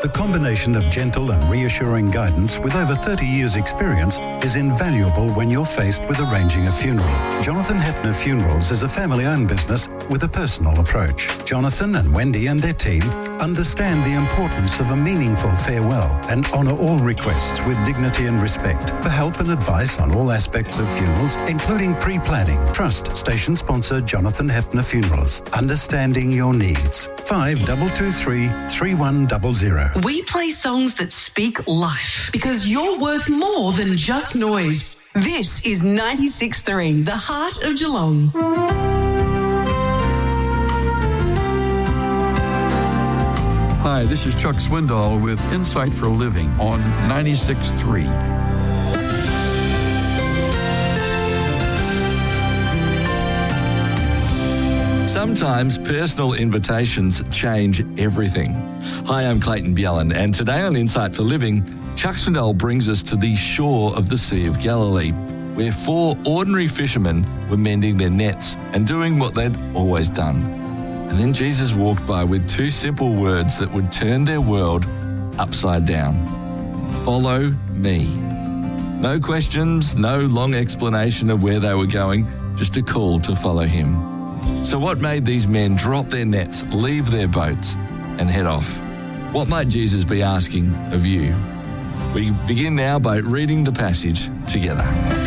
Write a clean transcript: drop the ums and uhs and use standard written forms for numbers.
The combination of gentle and reassuring guidance with over 30 years' experience is invaluable when you're faced with arranging a funeral. Jonathan Hepner Funerals is a family-owned business with a personal approach. Jonathan and Wendy and their team understand the importance of a meaningful farewell and honour all requests with dignity and respect. For help and advice on all aspects of funerals, including pre-planning, trust station sponsor Jonathan Hepner Funerals. Understanding your needs. 5223 3100. We play songs that speak life because you're worth more than just noise. This is 96.3, the heart of Geelong. Hi, this is Chuck Swindoll with Insight for Living on 96.3. Sometimes personal invitations change everything. Hi, I'm Clayton Bjelland, and today on Insight for Living, Chuck Swindoll brings us to the shore of the Sea of Galilee, where 4 ordinary fishermen were mending their nets and doing what they'd always done. And then Jesus walked by with 2 simple words that would turn their world upside down. Follow me. No questions, no long explanation of where they were going, just a call to follow him. So what made these men drop their nets, leave their boats and head off? What might Jesus be asking of you? We begin now by reading the passage together.